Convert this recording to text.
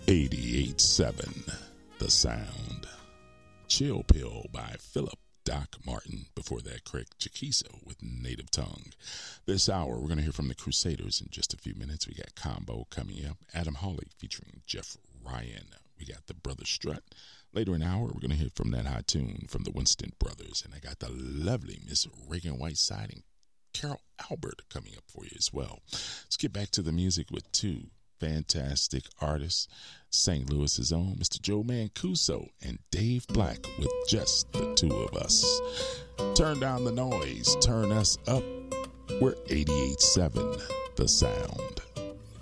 88.7 The Sound. Chill Pill by Philip Doc Martin. Before that, Craig Chaquizo with Native Tongue. This hour, we're going to hear from the Crusaders in just a few minutes. We got Combo coming up. Adam Hawley featuring Jeff Ryan. We got the Brother Strut. Later in the hour, we're going to hear from that high tune from the Winston Brothers. And I got the lovely Miss Reagan Whiteside and Carol Albert coming up for you as well. Let's get back to the music with two fantastic artists. St. Louis's own Mr. Joe Mancuso and Dave Black with Just the Two of Us. Turn down the noise, turn us up. We're 88.7 The Sound.